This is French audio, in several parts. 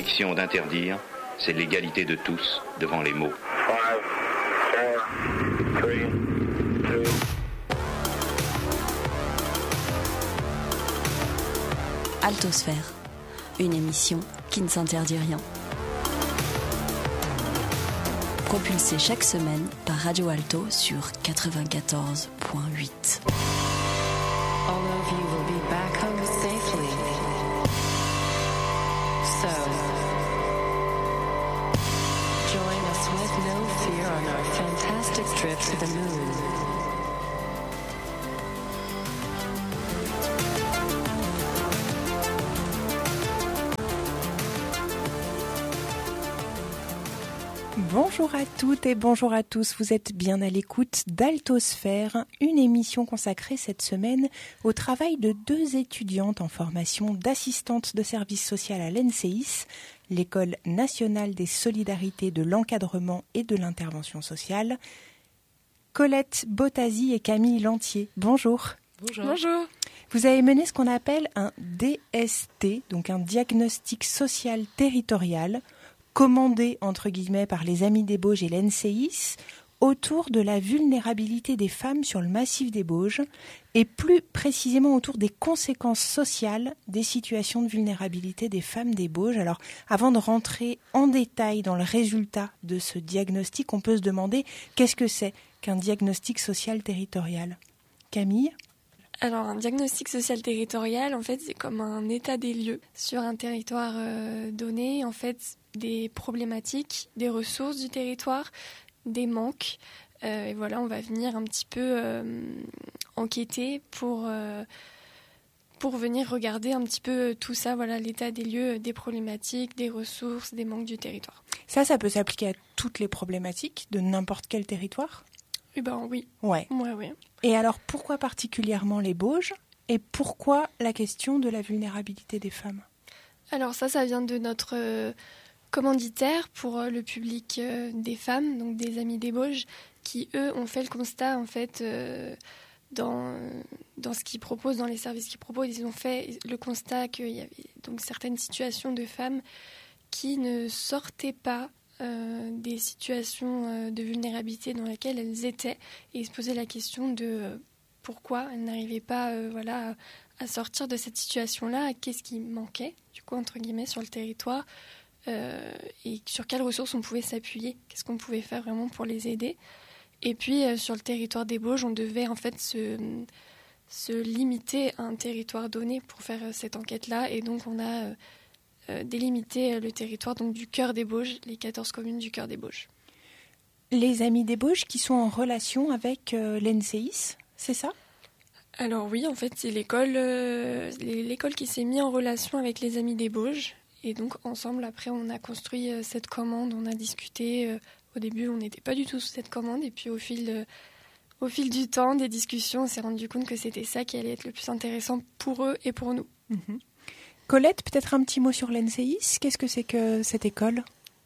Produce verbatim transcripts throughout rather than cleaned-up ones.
l'interdiction d'interdire, c'est l'égalité de tous devant les mots. Five, four, three, two. Altosphère, une émission qui ne s'interdit rien. Propulsée chaque semaine par Radio Alto sur quatre-vingt-quatorze point huit. All of you will be back home safely. So, join us with no fear on our fantastic trip to the moon. Bonjour à toutes et bonjour à tous, vous êtes bien à l'écoute d'Altosphère, une émission consacrée cette semaine au travail de deux étudiantes en formation d'assistantes de service social à l'E N S E I S, l'École nationale des solidarités de l'encadrement et de l'intervention sociale, Colette Bottasi et Camille Lantier. Bonjour. Bonjour. Bonjour. Vous avez mené ce qu'on appelle un D S T, donc un diagnostic social territorial, commandé entre guillemets par les Amis des Bauges et l'E N S E I S, autour de la vulnérabilité des femmes sur le massif des Bauges et plus précisément autour des conséquences sociales des situations de vulnérabilité des femmes des Bauges. Alors, avant de rentrer en détail dans le résultat de ce diagnostic, on peut se demander qu'est-ce que c'est qu'un diagnostic social territorial. Camille ? Alors, un diagnostic social territorial, en fait, c'est comme un état des lieux sur un territoire euh, donné, en fait, des problématiques, des ressources du territoire, des manques. Euh, et voilà, on va venir un petit peu euh, enquêter pour, euh, pour venir regarder un petit peu tout ça, voilà, l'état des lieux, des problématiques, des ressources, des manques du territoire. Ça, ça peut s'appliquer à toutes les problématiques de n'importe quel territoire ? Eh ben oui. Ouais. Ouais, ouais. Et alors, pourquoi particulièrement les Bauges ? Et pourquoi la question de la vulnérabilité des femmes ? Alors ça, ça vient de notre euh, commanditaire pour euh, le public euh, des femmes, donc des Amis des Bauges, qui, eux, ont fait le constat, en fait, euh, dans, dans ce qu'ils proposent, dans les services qu'ils proposent. Ils ont fait le constat qu'il y avait donc certaines situations de femmes qui ne sortaient pas Euh, des situations euh, de vulnérabilité dans lesquelles elles étaient, et ils se posaient la question de euh, pourquoi elles n'arrivaient pas euh, voilà, à, à sortir de cette situation-là, qu'est-ce qui manquait, du coup, entre guillemets, sur le territoire, euh, et sur quelles ressources on pouvait s'appuyer, qu'est-ce qu'on pouvait faire vraiment pour les aider. Et puis, euh, sur le territoire des Bauges, on devait en fait se, se limiter à un territoire donné pour faire euh, cette enquête-là, et donc on a... Euh, Euh, délimiter le territoire donc du cœur des Bauges, les quatorze communes du cœur des Bauges. Les Amis des Bauges qui sont en relation avec euh, l'E N S E I S, c'est ça ? Alors oui, en fait, c'est l'école, euh, l'école qui s'est mise en relation avec les Amis des Bauges. Et donc, ensemble, après, on a construit euh, cette commande, on a discuté. Euh, au début, on n'était pas du tout sous cette commande. Et puis, au fil, de, au fil du temps, des discussions, on s'est rendu compte que c'était ça qui allait être le plus intéressant pour eux et pour nous. Mmh. Colette, peut-être un petit mot sur l'E N S E I S. Qu'est-ce que c'est que cette école ?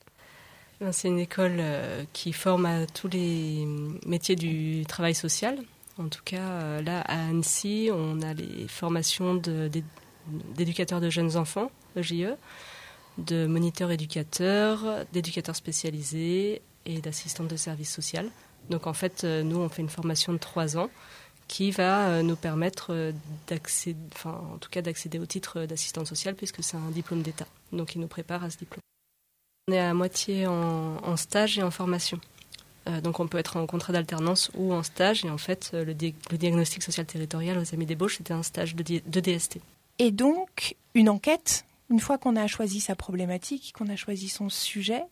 C'est une école qui forme à tous les métiers du travail social. En tout cas, là, à Annecy, on a les formations de, d'éducateurs de jeunes enfants, E J E, de moniteurs éducateurs, d'éducateurs spécialisés et d'assistantes de service social. Donc, en fait, nous, on fait une formation de trois ans qui va nous permettre d'accéder, enfin, en tout cas d'accéder au titre d'assistante sociale, puisque c'est un diplôme d'État. Donc, il nous prépare à ce diplôme. On est à moitié en, en stage et en formation. Euh, donc, on peut être en contrat d'alternance ou en stage. Et en fait, le, di- le diagnostic social territorial aux Amis des Bauges, c'était un stage de, di- de D S T. Et donc, une enquête, une fois qu'on a choisi sa problématique, qu'on a choisi son sujet,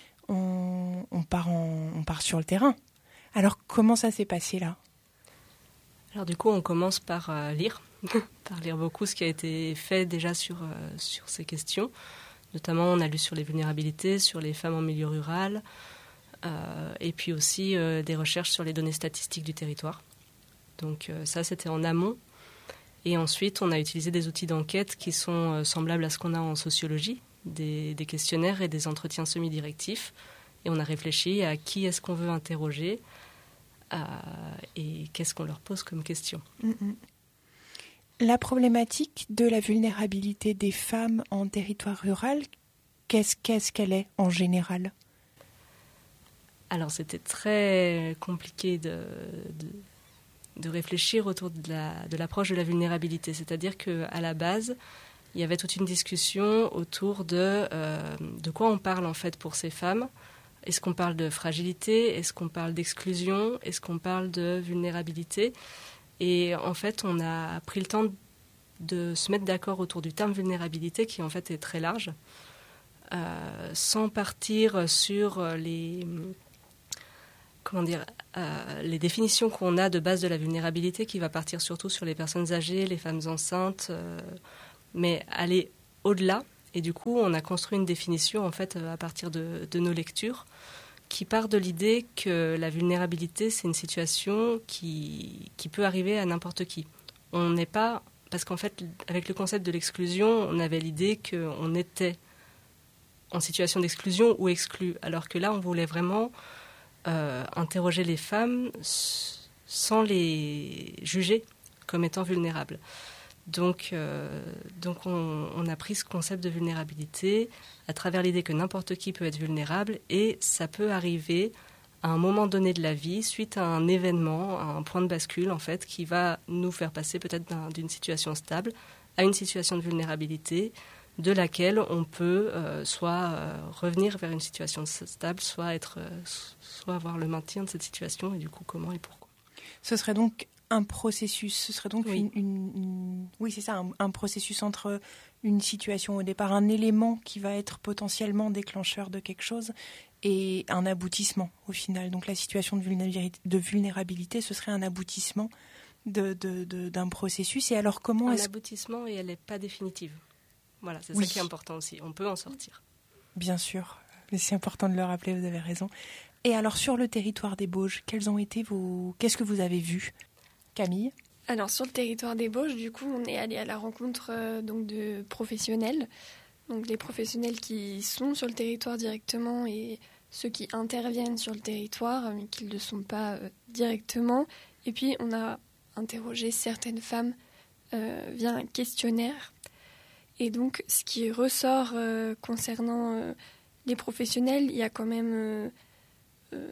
on, on, part, en, on part sur le terrain. Alors, comment ça s'est passé là ? Alors du coup, on commence par euh, lire, par lire beaucoup ce qui a été fait déjà sur, euh, sur ces questions. Notamment, on a lu sur les vulnérabilités, sur les femmes en milieu rural, euh, et puis aussi euh, des recherches sur les données statistiques du territoire. Donc euh, ça, c'était en amont. Et ensuite, on a utilisé des outils d'enquête qui sont euh, semblables à ce qu'on a en sociologie, des, des questionnaires et des entretiens semi-directifs. Et on a réfléchi à qui est-ce qu'on veut interroger, Euh, et qu'est-ce qu'on leur pose comme question. Mm-hmm. La problématique de la vulnérabilité des femmes en territoire rural, qu'est-ce, qu'est-ce qu'elle est en général ? Alors, c'était très compliqué de, de, de réfléchir autour de, la, de l'approche de la vulnérabilité. C'est-à-dire qu'à la base, il y avait toute une discussion autour de, euh, de quoi on parle en fait pour ces femmes. Est-ce qu'on parle de fragilité ? Est-ce qu'on parle d'exclusion ? Est-ce qu'on parle de vulnérabilité ? Et en fait, on a pris le temps de se mettre d'accord autour du terme vulnérabilité, qui en fait est très large, euh, sans partir sur les, comment dire, euh, les définitions qu'on a de base de la vulnérabilité, qui va partir surtout sur les personnes âgées, les femmes enceintes, euh, mais aller au-delà. Et du coup, on a construit une définition en fait à partir de, de nos lectures, qui part de l'idée que la vulnérabilité, c'est une situation qui, qui peut arriver à n'importe qui. On n'est pas... Parce qu'en fait, avec le concept de l'exclusion, on avait l'idée qu'on était en situation d'exclusion ou exclu. Alors que là, on voulait vraiment euh, interroger les femmes sans les juger comme étant vulnérables. Donc, euh, donc on, on a pris ce concept de vulnérabilité à travers l'idée que n'importe qui peut être vulnérable et ça peut arriver à un moment donné de la vie, suite à un événement, à un point de bascule en fait, qui va nous faire passer peut-être d'un, d'une situation stable à une situation de vulnérabilité de laquelle on peut euh, soit euh, revenir vers une situation stable, soit, être, euh, soit avoir le maintien de cette situation et du coup comment et pourquoi. Ce serait donc un processus, ce serait donc oui. une, une, une... Oui, c'est ça, un, un processus entre une situation au départ, un élément qui va être potentiellement déclencheur de quelque chose et un aboutissement au final. Donc la situation de vulnérabilité, de vulnérabilité ce serait un aboutissement de, de, de, d'un processus. Et alors comment un est-ce... aboutissement et elle n'est pas définitive. Voilà, c'est oui. ça qui est important aussi. On peut en sortir. Bien sûr, mais c'est important de le rappeler, vous avez raison. Et alors sur le territoire des Bauges, quels ont été vos... Qu'est-ce que vous avez vu ? Camille ? Alors sur le territoire des Bauges, du coup, on est allé à la rencontre euh, donc de professionnels, donc les professionnels qui sont sur le territoire directement et ceux qui interviennent sur le territoire, mais qui ne le sont pas euh, directement. Et puis on a interrogé certaines femmes euh, via un questionnaire. Et donc ce qui ressort euh, concernant euh, les professionnels, il y a quand même euh, euh,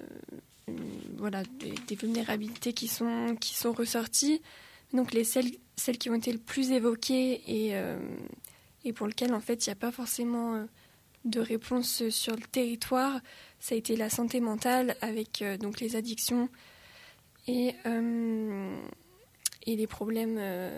voilà, des, des vulnérabilités qui sont, qui sont ressorties. Donc les, celles, celles qui ont été le plus évoquées et, euh, et pour lesquelles en fait il n'y a pas forcément euh, de réponse sur le territoire, ça a été la santé mentale avec euh, donc les addictions et, euh, et les problèmes euh,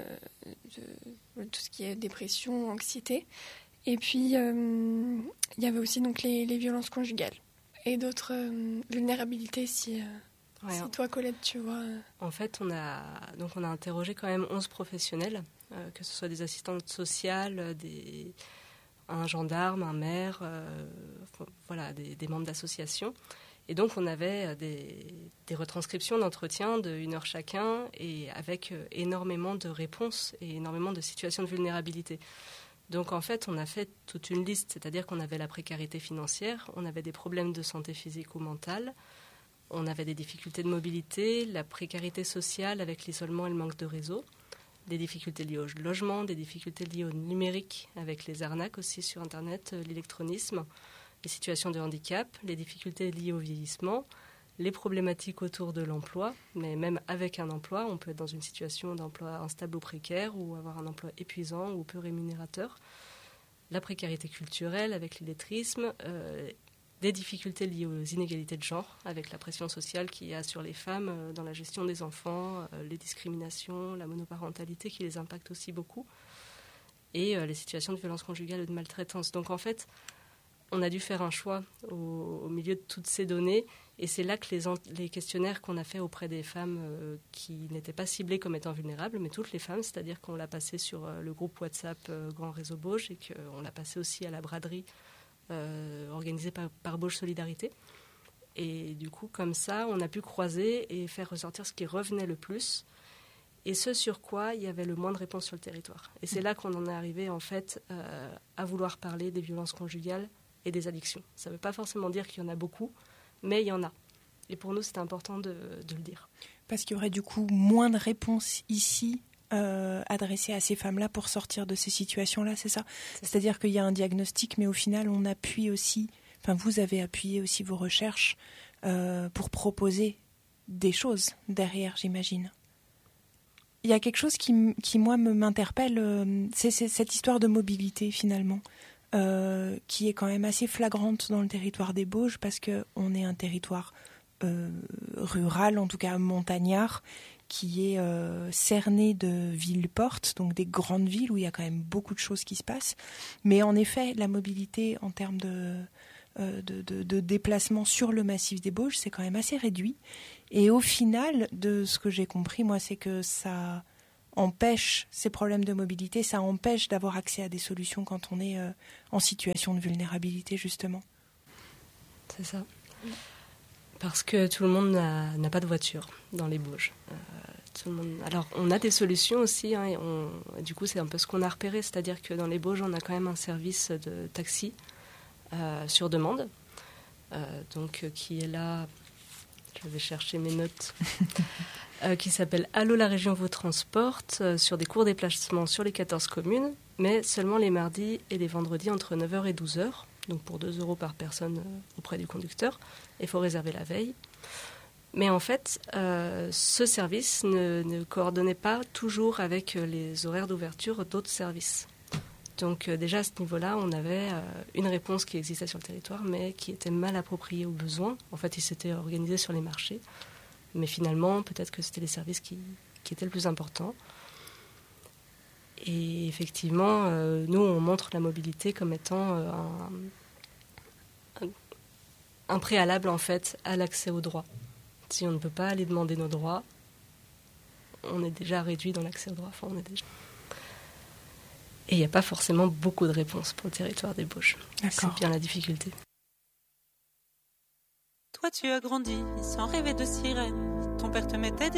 de, de tout ce qui est dépression, anxiété. Et puis euh, il y avait aussi donc les, les violences conjugales. Et d'autres euh, vulnérabilités, si, euh, ouais, si toi, Colette, tu vois. Euh... En fait, on a, donc on a interrogé quand même onze professionnels, euh, que ce soit des assistantes sociales, des, un gendarme, un maire, euh, voilà, des, des membres d'associations. Et donc, on avait des, des retranscriptions d'entretien de une heure chacun et avec énormément de réponses et énormément de situations de vulnérabilité. Donc en fait, on a fait toute une liste, c'est-à-dire qu'on avait la précarité financière, on avait des problèmes de santé physique ou mentale, on avait des difficultés de mobilité, la précarité sociale avec l'isolement et le manque de réseau, des difficultés liées au logement, des difficultés liées au numérique avec les arnaques aussi sur Internet, l'électronisme, les situations de handicap, les difficultés liées au vieillissement, les problématiques autour de l'emploi, mais même avec un emploi, on peut être dans une situation d'emploi instable ou précaire ou avoir un emploi épuisant ou peu rémunérateur. La précarité culturelle avec l'illettrisme, euh, des difficultés liées aux inégalités de genre avec la pression sociale qu'il y a sur les femmes euh, dans la gestion des enfants, euh, les discriminations, la monoparentalité qui les impacte aussi beaucoup et euh, les situations de violence conjugale et de maltraitance. Donc en fait, on a dû faire un choix au, au milieu de toutes ces données et c'est là que les, les questionnaires qu'on a fait auprès des femmes euh, qui n'étaient pas ciblées comme étant vulnérables, mais toutes les femmes, c'est-à-dire qu'on l'a passé sur euh, le groupe WhatsApp euh, Grand Réseau Bauges et qu'on l'a passé aussi à la braderie euh, organisée par, par Bauges Solidarité. Et du coup, comme ça, on a pu croiser et faire ressortir ce qui revenait le plus et ce sur quoi il y avait le moins de réponses sur le territoire. Et c'est là qu'on en est arrivé en fait euh, à vouloir parler des violences conjugales et des addictions. Ça ne veut pas forcément dire qu'il y en a beaucoup, mais il y en a. Et pour nous, c'est important de, de le dire. Parce qu'il y aurait du coup moins de réponses ici euh, adressé à ces femmes-là pour sortir de ces situations-là, c'est ça ? C'est-à-dire qu'il y a un diagnostic, mais au final, on appuie aussi, enfin vous avez appuyé aussi vos recherches euh, pour proposer des choses derrière, j'imagine. Il y a quelque chose qui, qui moi, me, m'interpelle, euh, c'est, c'est cette histoire de mobilité, finalement, euh, qui est quand même assez flagrante dans le territoire des Bauges, parce qu'on est un territoire euh, rural, en tout cas montagnard, qui est euh, cerné de villes-portes, donc des grandes villes où il y a quand même beaucoup de choses qui se passent. Mais en effet, la mobilité en termes de, euh, de, de, de déplacement sur le massif des Bauges, c'est quand même assez réduit. Et au final, de ce que j'ai compris, moi, c'est que ça empêche ces problèmes de mobilité, ça empêche d'avoir accès à des solutions quand on est euh, en situation de vulnérabilité, justement. C'est ça. Parce que tout le monde n'a, n'a pas de voiture dans les Bauges. Euh, tout le monde... Alors, on a des solutions aussi. Hein, et on... Du coup, c'est un peu ce qu'on a repéré. C'est-à-dire que dans les Bauges, on a quand même un service de taxi euh, sur demande. Euh, donc, euh, qui est là... Je vais chercher mes notes. euh, qui s'appelle Allô, la région vous transporte, euh, sur des courts déplacements sur les quatorze communes, mais seulement les mardis et les vendredis entre neuf heures et douze heures. Donc pour deux euros par personne euh, auprès du conducteur. Il faut réserver la veille. Mais en fait, euh, ce service ne, ne coordonnait pas toujours avec les horaires d'ouverture d'autres services. Donc euh, déjà à ce niveau-là, on avait euh, une réponse qui existait sur le territoire, mais qui était mal appropriée aux besoins. En fait, ils s'étaient organisés sur les marchés. Mais finalement, peut-être que c'était les services qui, qui étaient le plus importants. Et effectivement, euh, nous, on montre la mobilité comme étant euh, un, un, un préalable, en fait, à l'accès aux droits. Si on ne peut pas aller demander nos droits, on est déjà réduit dans l'accès aux droits. Enfin, on est déjà... Et il n'y a pas forcément beaucoup de réponses pour le territoire des Bauges. D'accord. C'est bien la difficulté. Toi, tu as grandi sans rêver de sirène. Ton père te mettait des